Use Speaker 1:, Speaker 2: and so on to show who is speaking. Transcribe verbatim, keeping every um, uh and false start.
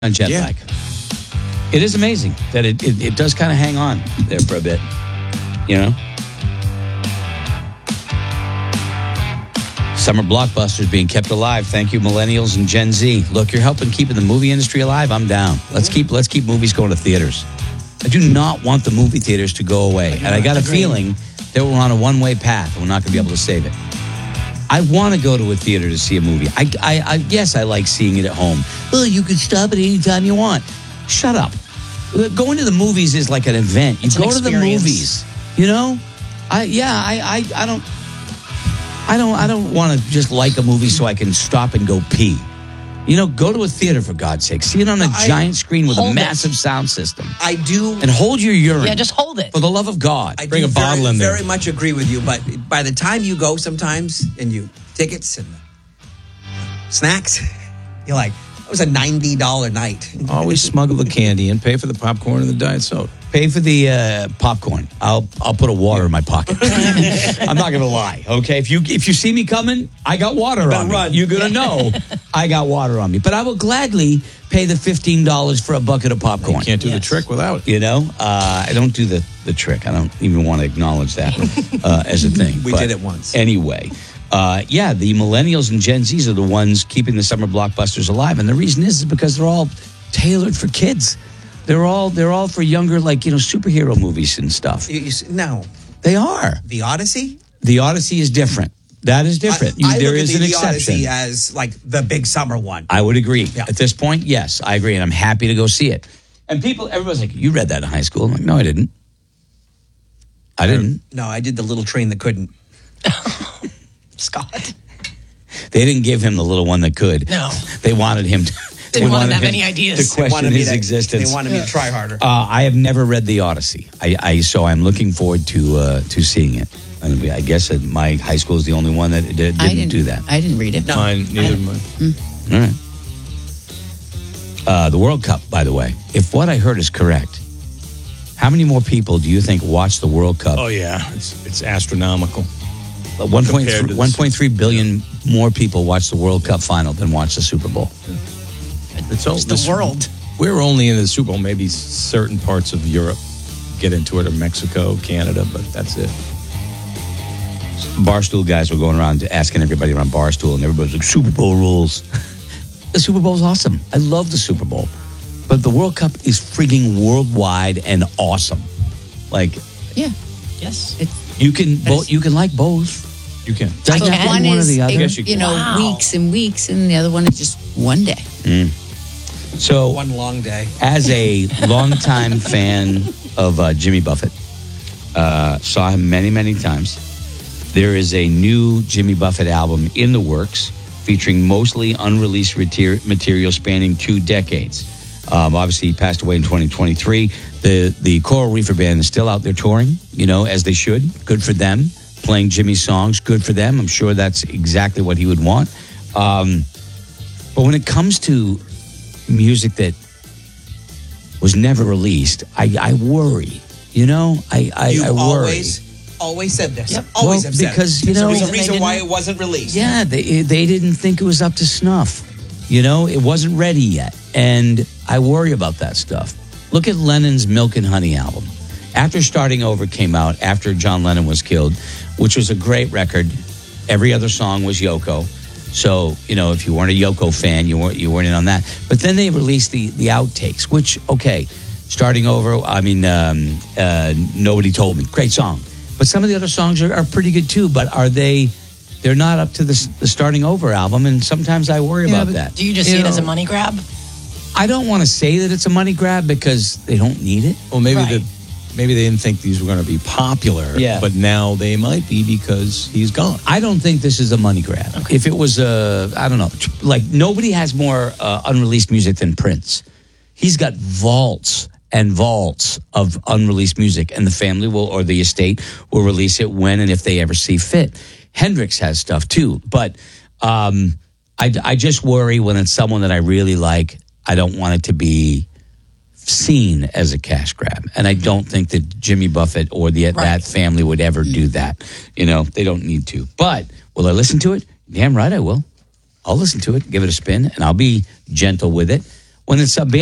Speaker 1: on jet
Speaker 2: Yeah.
Speaker 1: lag. It is amazing that it, it, it does kind of hang on there for a bit, you know? Summer blockbusters being kept alive. Thank you, millennials and Gen Z. Look, you're helping keeping the movie industry alive. I'm down. Let's keep let's keep movies going to theaters. I do not want the movie theaters to go away. And I got a feeling that we're on a one-way path and we're not going to be able to save it. I want to go to a theater to see a movie. I, I, I yes, I like seeing it at home. Well, you can stop it anytime you want. Shut up. Going to the movies is like an event. You
Speaker 3: It's an
Speaker 1: go to the
Speaker 3: experience.
Speaker 1: movies. You know? I yeah, I, I, I don't I don't I don't want to just like a movie so I can stop and go pee. You know, go to a theater for God's sake. See it on a
Speaker 2: I-
Speaker 1: giant screen with a
Speaker 3: hold it.
Speaker 1: massive sound system.
Speaker 2: I do.
Speaker 1: And hold your urine.
Speaker 3: Yeah, just hold it.
Speaker 1: For the love of God.
Speaker 2: I
Speaker 4: Bring
Speaker 2: do
Speaker 4: a bottle
Speaker 2: very,
Speaker 4: in there.
Speaker 2: Very much agree with you, but by the time you go, sometimes and you tickets and snacks, you're like, that was a ninety dollar night.
Speaker 4: Always smuggle the candy and pay for the popcorn and the diet soda.
Speaker 1: Pay for the uh, popcorn. I'll I'll put a water in my pocket. I'm not gonna lie. Okay, if you if you see me coming, I got water
Speaker 2: Better
Speaker 1: on me.
Speaker 2: run.
Speaker 1: You're gonna know I got water on me. But I will gladly pay the fifteen dollars for a bucket of popcorn.
Speaker 4: You can't do
Speaker 3: Yes.
Speaker 4: the trick without it.
Speaker 1: You know, uh, I don't do the the trick. I don't even want to acknowledge that uh, as a thing.
Speaker 2: We
Speaker 1: But
Speaker 2: did it once.
Speaker 1: anyway. Uh, yeah, the millennials and Gen Zs are the ones keeping the summer blockbusters alive, and the reason is, is because they're all tailored for kids. They're all they're all for younger, like, you know, superhero movies and stuff.
Speaker 2: You, you, s- no,
Speaker 1: They are.
Speaker 2: the Odyssey.
Speaker 1: The Odyssey is different. That is different. You-
Speaker 2: I, I
Speaker 1: there
Speaker 2: look
Speaker 1: is
Speaker 2: at
Speaker 1: an
Speaker 2: the, the
Speaker 1: exception.
Speaker 2: Odyssey as like the big summer one.
Speaker 1: I would agree.
Speaker 2: Yeah.
Speaker 1: At this point, yes, I agree, and I'm happy to go see it. And people, everybody's like, "You read that in high school?" I'm like, "No, I didn't. I didn't."
Speaker 2: No, I did the little train that couldn't.
Speaker 3: Scott.
Speaker 1: They didn't give him the little one that could.
Speaker 3: No.
Speaker 1: They wanted him to.
Speaker 3: They
Speaker 1: they
Speaker 3: wanted to have
Speaker 1: him
Speaker 3: any ideas.
Speaker 1: To
Speaker 3: They
Speaker 1: question
Speaker 2: me
Speaker 1: his
Speaker 2: to,
Speaker 1: existence.
Speaker 2: They wanted me to try harder.
Speaker 1: Uh, I have never read the Odyssey. I, I so I'm looking forward to uh, to seeing it. And I guess that my high school is the only one that did,
Speaker 5: I
Speaker 1: didn't do that.
Speaker 5: I didn't read it.
Speaker 4: Mine, neither mine.
Speaker 1: All right. Uh, the World Cup, by the way, if what I heard is correct, how many more people do you think watch the World Cup?
Speaker 4: Oh, yeah. It's it's astronomical.
Speaker 1: one point
Speaker 4: compared to
Speaker 1: three
Speaker 4: the
Speaker 1: one point three billion more people watch the World Cup final than watch the Super Bowl.
Speaker 4: It's, all,
Speaker 3: It's the world.
Speaker 4: We're only in the Super Bowl. Maybe certain parts of Europe get into it, or Mexico, Canada, but that's it.
Speaker 1: Barstool guys were going around asking everybody around Barstool, and everybody's like, Super Bowl rules. The Super Bowl's awesome. I love the Super Bowl. But the World Cup is freaking worldwide and awesome. Like,
Speaker 5: Yeah.
Speaker 3: Yes.
Speaker 1: you can both, you can like both.
Speaker 4: You can.
Speaker 1: Doesn't
Speaker 5: But
Speaker 1: have to
Speaker 5: one
Speaker 1: be one or
Speaker 5: is,
Speaker 1: the other.
Speaker 5: you,
Speaker 4: Yes, you can.
Speaker 5: know,
Speaker 3: Wow.
Speaker 5: weeks and weeks, and the other one is just one day.
Speaker 1: So,
Speaker 2: One long day.
Speaker 1: as a longtime fan of uh, Jimmy Buffett, uh, saw him many, many times. There is a new Jimmy Buffett album in the works, featuring mostly unreleased mater- material spanning two decades. Um, obviously, he passed away in twenty twenty-three. The the Coral Reefer Band is still out there touring, you know, as they should. Good for them. Playing Jimmy's songs, good for them. I'm sure that's exactly what he would want. Um, but when it comes to music that was never released, I, I worry. You know, I I,
Speaker 2: You
Speaker 1: I worry.
Speaker 2: always, always said this.
Speaker 3: Yep.
Speaker 2: Always
Speaker 1: Well,
Speaker 2: have said
Speaker 1: because,
Speaker 2: it.
Speaker 1: you know-
Speaker 2: there's a
Speaker 3: They
Speaker 2: reason
Speaker 3: didn't-
Speaker 2: why it wasn't released.
Speaker 1: Yeah, they they didn't think it was up to snuff. You know, it wasn't ready yet, and I worry about that stuff. Look at Lennon's Milk and Honey album. After Starting Over came out, after John Lennon was killed, which was a great record. Every other song was Yoko. So, you know, if you weren't a Yoko fan, you weren't you weren't in on that. But then they released the the outtakes, which, okay, Starting Over, I mean, um, uh, Nobody Told Me, great song. But some of the other songs are, are pretty good too. But are they? They're not up to the, the Starting Over album, and sometimes I worry
Speaker 5: Yeah,
Speaker 1: about
Speaker 5: but
Speaker 1: that.
Speaker 3: Do you just see it as a
Speaker 1: know,
Speaker 3: money grab?
Speaker 1: I don't want to say that it's a money grab because they don't need it.
Speaker 4: Well, maybe
Speaker 3: Right.
Speaker 4: the maybe they didn't think these were going to be popular.
Speaker 1: Yeah.
Speaker 4: But now they might be because he's gone.
Speaker 1: I don't think this is a money grab. If it was a, I don't know, like nobody has more uh, unreleased music than Prince. He's got vaults and vaults of unreleased music, and the family will, or the estate will release it when and if they ever see fit. Hendrix has stuff too, but um, I, I just worry when it's someone that I really like. I don't want it to be seen as a cash grab, and I don't think that Jimmy Buffett or the
Speaker 3: Right.
Speaker 1: that family would ever do that. You know, they don't need to. But will I listen to it? Damn right I will. I'll listen to it, give it a spin, and I'll be gentle with it. when it's a band